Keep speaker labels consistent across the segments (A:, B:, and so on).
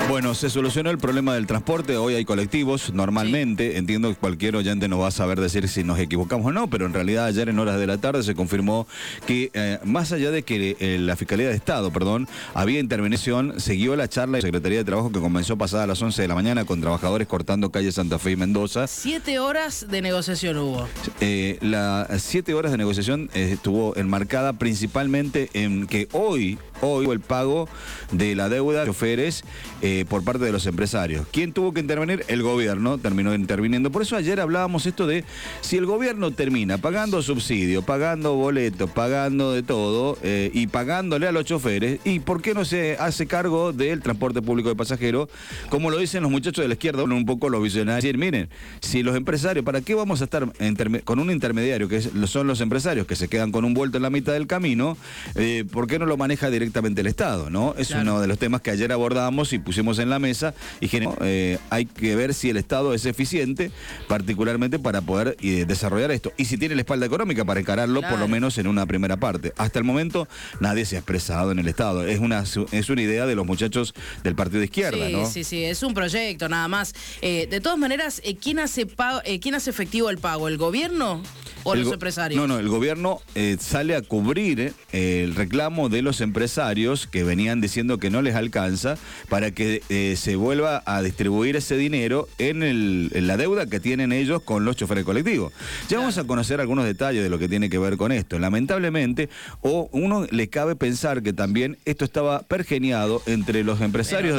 A: Bueno, se solucionó el problema del transporte, hoy hay colectivos, normalmente, sí. Entiendo que cualquier oyente nos va a saber decir si nos equivocamos o no, pero en realidad ayer en horas de la tarde se confirmó que más allá de que la Fiscalía de Estado, había intervención, siguió la charla de la Secretaría de Trabajo que comenzó pasada a las 11 de la mañana con trabajadores cortando calle Santa Fe y Mendoza.
B: 7 horas de negociación hubo.
A: Las 7 horas de negociación estuvo enmarcada principalmente en que hoy hubo el pago de la deuda de choferes por parte de los empresarios. ¿Quién tuvo que intervenir? El gobierno terminó interviniendo. Por eso ayer hablábamos esto de si el gobierno termina pagando subsidio, pagando boletos, pagando de todo y pagándole a los choferes, ¿y por qué no se hace cargo del transporte público de pasajeros? Como lo dicen los muchachos de la izquierda, un poco los visionarios. Decir, miren, si los empresarios, ¿para qué vamos a estar con un intermediario que son los empresarios que se quedan con un vuelto en la mitad del camino? ¿Por qué no lo maneja directamente el Estado? ¿No? Es uno de los temas que ayer abordamos y pusimos en la mesa y hay que ver si el Estado es eficiente, particularmente para poder desarrollar esto. Y si tiene la espalda económica para encararlo, por lo menos en una primera parte. Hasta el momento nadie se ha expresado en el Estado. Es una idea de los muchachos del partido de izquierda, ¿no?
B: Sí, es un proyecto nada más. De todas maneras, ¿quién hace efectivo el pago? ¿El gobierno o los empresarios?
A: No, el gobierno sale a cubrir el reclamo de los empresarios que venían diciendo que no les alcanza para que se vuelva a distribuir ese dinero en la deuda que tienen ellos con los choferes colectivos. Ya vamos a conocer algunos detalles de lo que tiene que ver con esto. Lamentablemente, uno le cabe pensar que también esto estaba pergeniado entre los empresarios,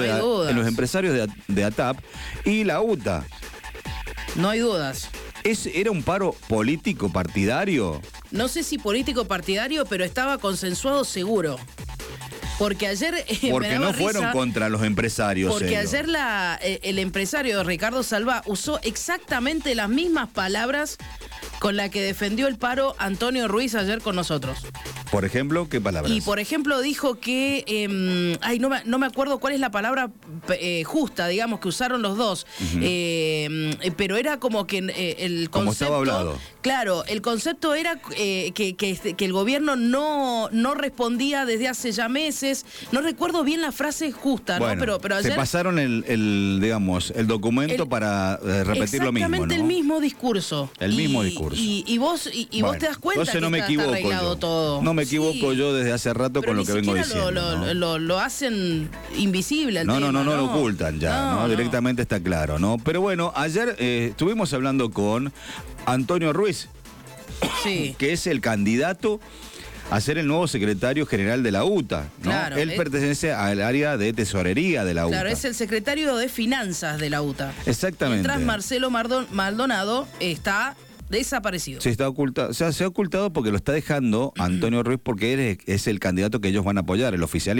A: de ATAP y la UTA.
B: No hay dudas.
A: ¿Era un paro político partidario?
B: No sé si político partidario, pero estaba consensuado seguro. Porque ayer...
A: Porque no fueron contra los empresarios.
B: Porque ayer el empresario Ricardo Salva usó exactamente las mismas palabras con la que defendió el paro Antonio Ruiz ayer con nosotros.
A: Por ejemplo, ¿qué palabras?
B: Y por ejemplo dijo que, no me acuerdo cuál es la palabra justa, digamos, que usaron los dos, pero era como que el concepto...
A: Como estaba hablado.
B: Claro, el concepto era que el gobierno no respondía desde hace ya meses. No recuerdo bien la frase justa,
A: bueno,
B: ¿no? Pero ayer...
A: Se pasaron el documento para repetir lo mismo, ¿no?
B: Exactamente el mismo discurso.
A: El mismo discurso.
B: Y vos te das cuenta que
A: no me equivoco
B: está arreglado todo.
A: No me equivoco yo desde hace rato con lo que vengo diciendo.
B: Lo hacen invisible al tema.
A: No lo ocultan ya, ¿no? Directamente está claro, ¿no? Pero bueno, ayer estuvimos hablando con Antonio Ruiz, que es el candidato a ser el nuevo secretario general de la UTA, ¿no? Claro, él pertenece al área de tesorería de la UTA.
B: Claro, es el secretario de finanzas de la UTA.
A: Exactamente.
B: Mientras Marcelo Maldonado está desaparecido.
A: Se ha ocultado porque lo está dejando Antonio Ruiz porque él es el candidato que ellos van a apoyar, el oficialismo.